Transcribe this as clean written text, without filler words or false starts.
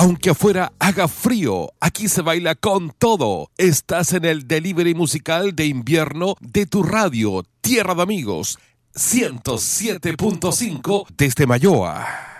Aunque afuera haga frío, aquí se baila con todo. Estás en el delivery musical de invierno de tu radio, Tierra de Amigos, 107.5 desde Mayoa.